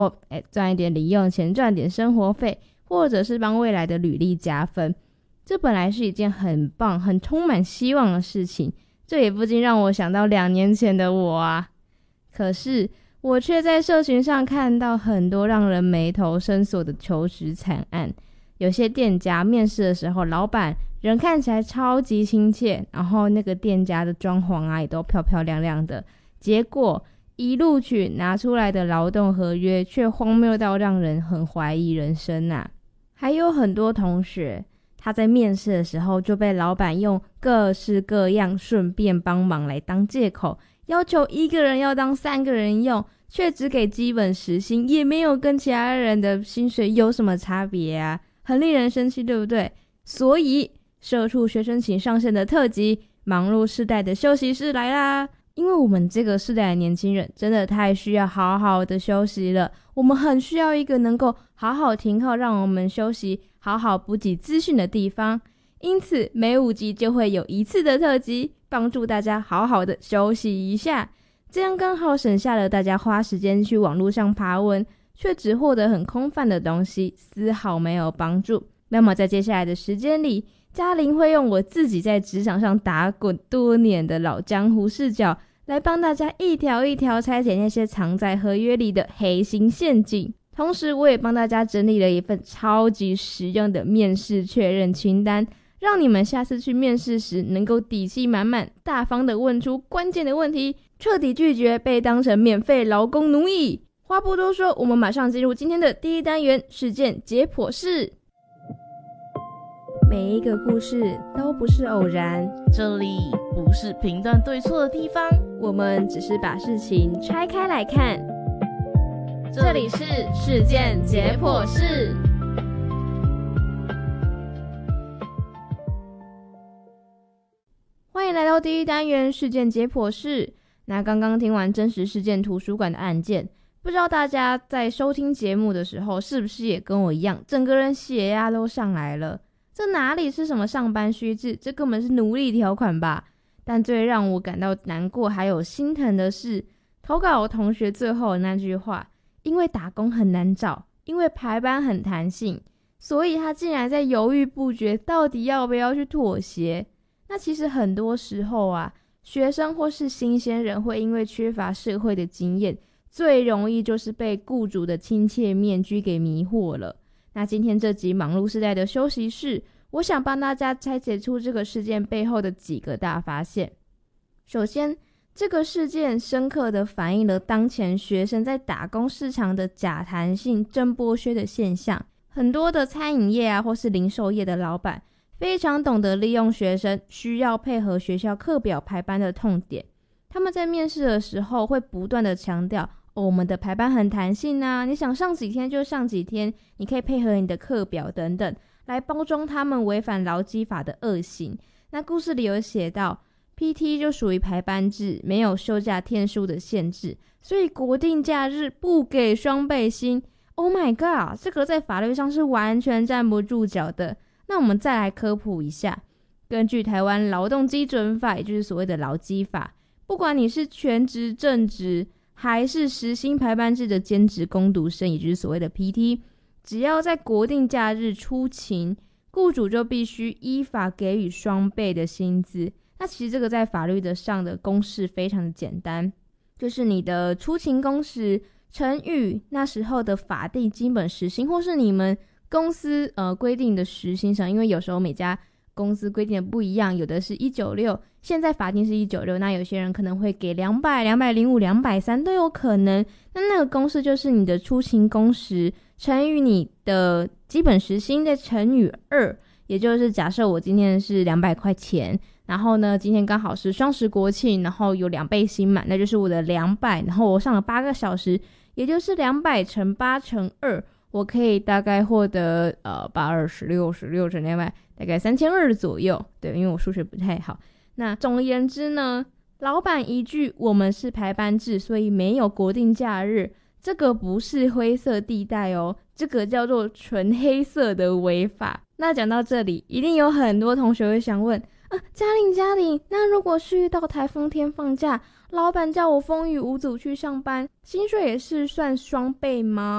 赚一点零用钱，赚点生活费，或者是帮未来的履历加分。这本来是一件很棒很充满希望的事情，这也不禁让我想到2年前的我啊。可是我却在社群上看到很多让人眉头深锁的求职惨案。有些店家面试的时候，老板人看起来超级亲切，然后那个店家的装潢啊也都漂漂亮亮的，结果一录取拿出来的劳动合约却荒谬到让人很怀疑人生啊。还有很多同学他在面试的时候就被老板用各式各样顺便帮忙来当借口，要求1个人要当3个人用，却只给基本时薪，也没有跟其他人的薪水有什么差别啊，很令人生气，对不对？所以社畜学生请上线的特辑忙碌世代的休息室来啦。因为我们这个世代的年轻人真的太需要好好的休息了，我们很需要一个能够好好停靠让我们休息好好补给资讯的地方，因此每5集就会有1次的特辑，帮助大家好好的休息一下，这样刚好省下了大家花时间去网络上爬文却只获得很空泛的东西，丝毫没有帮助。那么在接下来的时间里，嘉玲会用我自己在职场上打滚多年的老江湖视角，来帮大家一条一条拆解那些藏在合约里的黑心陷阱。同时我也帮大家整理了一份超级实用的面试确认清单，让你们下次去面试时能够底气满满，大方的问出关键的问题，彻底拒绝被当成免费劳工奴役。话不多说，我们马上进入今天的第1单元事件解剖室。每一个故事都不是偶然， 这里不是评断对错的地方， 我们只是把事情拆开来看。这里是事件解剖室。欢迎来到第1单元事件解剖室。那刚刚听完真实事件图书馆的案件，不知道大家在收听节目的时候是不是也跟我一样，整个人血压都上来了？这哪里是什么上班须知，这根本是奴隶条款吧？但最让我感到难过还有心疼的是，投稿同学最后的那句话，因为打工很难找，因为排班很弹性，所以他竟然在犹豫不决，到底要不要去妥协。那其实很多时候啊，学生或是新鲜人会因为缺乏社会的经验，最容易就是被雇主的亲切面具给迷惑了。那今天这集忙碌世代的休息室，我想帮大家拆解出这个事件背后的几个大发现。首先，这个事件深刻地反映了当前学生在打工市场的假弹性、真剥削的现象。很多的餐饮业啊，或是零售业的老板非常懂得利用学生需要配合学校课表排班的痛点，他们在面试的时候会不断的强调，我们的排班很弹性啊，你想上几天就上几天，你可以配合你的课表等等，来包装他们违反劳基法的恶行。那故事里有写到 PT 就属于排班制，没有休假天数的限制，所以国定假日不给双倍薪。 Oh my god， 这个在法律上是完全站不住脚的。那我们再来科普一下，根据台湾劳动基准法，也就是所谓的劳基法，不管你是全职正职还是时薪排班制的兼职工读生，也就是所谓的 PT， 只要在国定假日出勤，雇主就必须依法给予双倍的薪资。那其实这个在法律的上的公式非常的简单，就是你的出勤工时乘以那时候的法定基本时薪，或是你们公司规定的时薪上，因为有时候每家公司规定的不一样，有的是196，现在法定是196，那有些人可能会给200、205、230都有可能。那个公式就是你的出勤工时乘以你的基本时薪再乘以2，也就是假设我今天是200块钱，然后呢今天刚好是双十国庆，然后有2倍薪嘛，那就是我的200，然后我上了8个小时，也就是200乘8乘2，我可以大概获得826乘200大概3200左右。对，因为我数学不太好。那总而言之呢，老板一句我们是排班制，所以没有国定假日，这个不是灰色地带哦，这个叫做纯黑色的违法。那讲到这里，一定有很多同学会想问嘉玲，那如果是遇到台风天放假，老板叫我风雨无阻去上班，薪水也是算双倍吗？